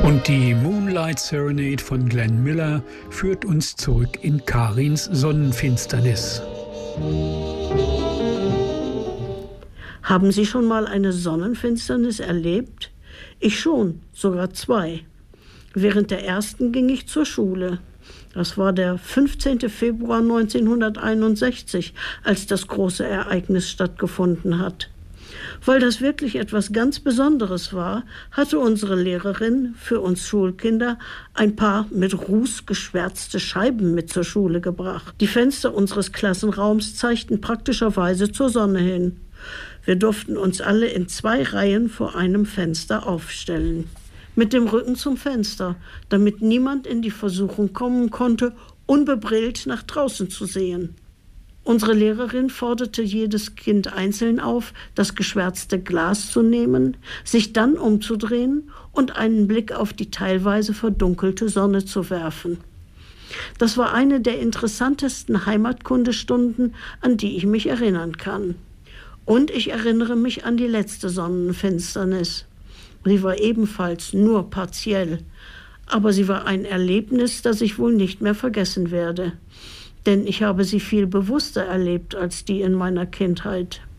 Und die Moonlight Serenade von Glenn Miller führt uns zurück in Karins Sonnenfinsternis. Haben Sie schon mal eine Sonnenfinsternis erlebt? Ich schon, sogar 2. Während der ersten ging ich zur Schule. Das war der 15. Februar 1961, als das große Ereignis stattgefunden hat. Weil das wirklich etwas ganz Besonderes war, hatte unsere Lehrerin für uns Schulkinder ein paar mit Ruß geschwärzte Scheiben mit zur Schule gebracht. Die Fenster unseres Klassenraums zeigten praktischerweise zur Sonne hin. Wir durften uns alle in 2 Reihen vor einem Fenster aufstellen. Mit dem Rücken zum Fenster, damit niemand in die Versuchung kommen konnte, unbebrillt nach draußen zu sehen. Unsere Lehrerin forderte jedes Kind einzeln auf, das geschwärzte Glas zu nehmen, sich dann umzudrehen und einen Blick auf die teilweise verdunkelte Sonne zu werfen. Das war eine der interessantesten Heimatkundestunden, an die ich mich erinnern kann. Und ich erinnere mich an die letzte Sonnenfinsternis. Sie war ebenfalls nur partiell, aber sie war ein Erlebnis, das ich wohl nicht mehr vergessen werde. Denn ich habe sie viel bewusster erlebt als die in meiner Kindheit.